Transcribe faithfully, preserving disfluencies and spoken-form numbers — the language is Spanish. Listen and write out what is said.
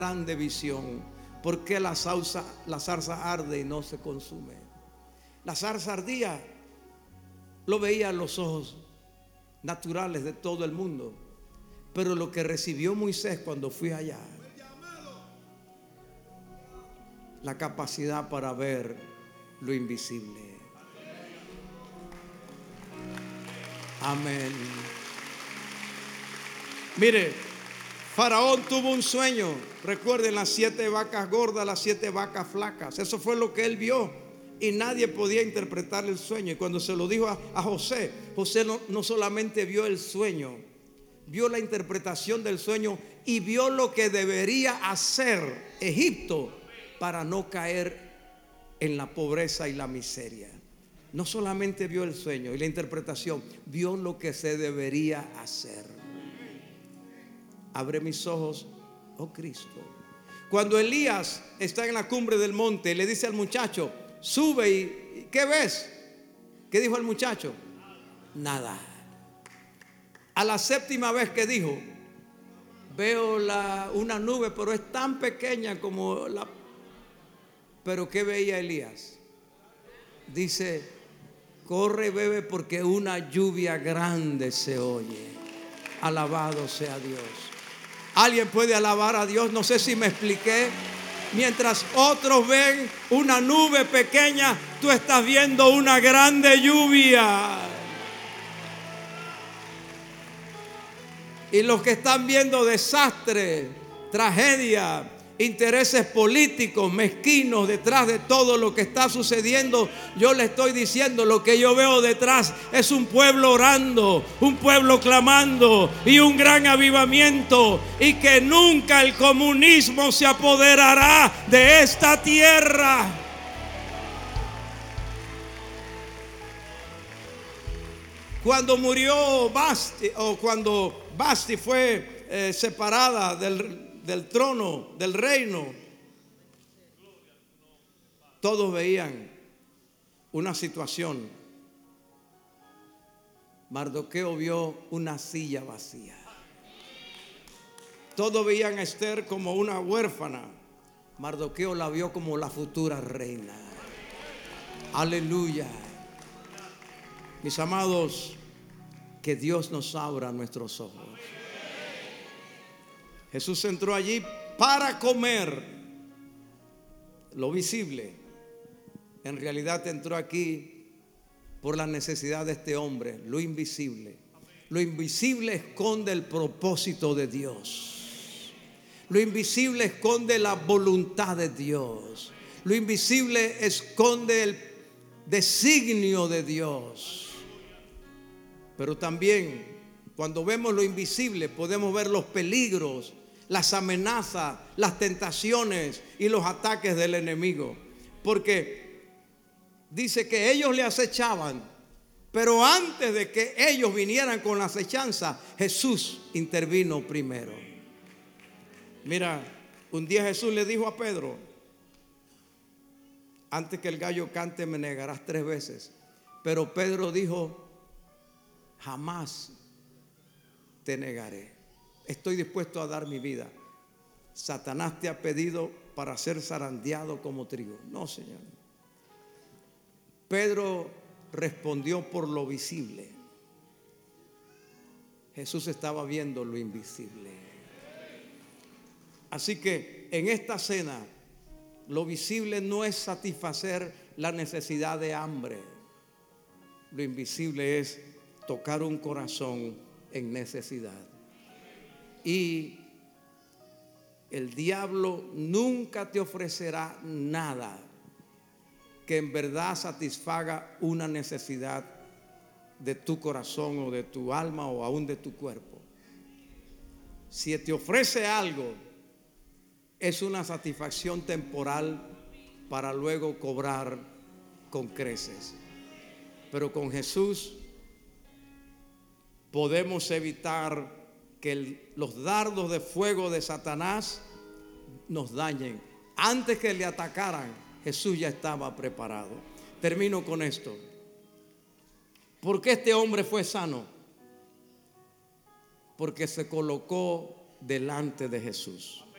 grande visión. ¿Por qué la, salsa, la zarza arde y no se consume? La zarza ardía, lo veía a los ojos naturales de todo el mundo. Pero lo que recibió Moisés cuando fue allá, la capacidad para ver lo invisible. Amén. Mire, Faraón tuvo un sueño. Recuerden las siete vacas gordas, las siete vacas flacas. Eso fue lo que él vio. Y nadie podía interpretar el sueño. Y cuando se lo dijo a, a José, José no, no solamente vio el sueño, vio la interpretación del sueño y vio lo que debería hacer Egipto para no caer en la pobreza y la miseria. No solamente vio el sueño y la interpretación, vio lo que se debería hacer. Abre mis ojos, oh Cristo. Cuando Elías está en la cumbre del monte, le dice al muchacho, sube y ¿qué ves? ¿Qué dijo el muchacho? Nada. A la séptima vez que dijo, veo la, una nube, pero es tan pequeña como la... Pero ¿qué veía Elías? Dice, corre y bebe porque una lluvia grande se oye. Alabado sea Dios. ¿Alguien puede alabar a Dios? No sé si me expliqué. Mientras otros ven una nube pequeña, tú estás viendo una grande lluvia. Y los que están viendo desastre, tragedia, intereses políticos mezquinos detrás de todo lo que está sucediendo, yo le estoy diciendo, lo que yo veo detrás es un pueblo orando, un pueblo clamando y un gran avivamiento, y que nunca el comunismo se apoderará de esta tierra. Cuando murió Basti, o cuando Basti fue eh, separada del del trono, del reino, todos veían una situación. Mardoqueo vio una silla vacía. Todos veían a Esther como una huérfana. Mardoqueo la vio como la futura reina. Aleluya. Mis amados, que Dios nos abra nuestros ojos. Jesús entró allí para comer lo visible. En realidad entró aquí por la necesidad de este hombre, lo invisible. Lo invisible esconde el propósito de Dios. Lo invisible esconde la voluntad de Dios. Lo invisible esconde el designio de Dios. Pero también cuando vemos lo invisible podemos ver los peligros, las amenazas, las tentaciones y los ataques del enemigo. Porque dice que ellos le acechaban, pero antes de que ellos vinieran con la acechanza, Jesús intervino primero. Mira, un día Jesús le dijo a Pedro, antes que el gallo cante me negarás tres veces. Pero Pedro dijo, jamás te negaré. Estoy dispuesto a dar mi vida. Satanás te ha pedido para ser zarandeado como trigo. No, Señor. Pedro respondió por lo visible. Jesús estaba viendo lo invisible. Así que en esta cena, lo visible no es satisfacer la necesidad de hambre. Lo invisible es tocar un corazón en necesidad. Y el diablo nunca te ofrecerá nada que en verdad satisfaga una necesidad de tu corazón o de tu alma o aún de tu cuerpo. Si te ofrece algo, es una satisfacción temporal para luego cobrar con creces. Pero con Jesús podemos evitar que el, los dardos de fuego de Satanás nos dañen. Antes que le atacaran, Jesús ya estaba preparado. Termino con esto. ¿Por qué este hombre fue sano? Porque se colocó delante de Jesús.